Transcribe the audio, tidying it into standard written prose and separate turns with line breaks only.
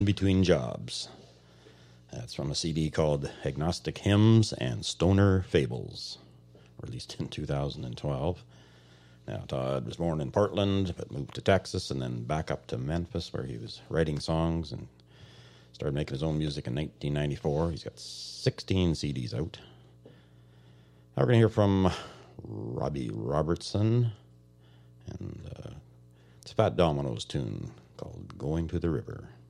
Between Jobs. That's from a CD called Agnostic Hymns and Stoner Fables, released in 2012. Now, Todd was born in Portland, but moved to Texas and then back up to Memphis, where he was writing songs and started making his own music in 1994. He's got 16 CDs out. Now we're going to hear from Robbie Robertson, and it's a Fat Domino's tune called Going to the River.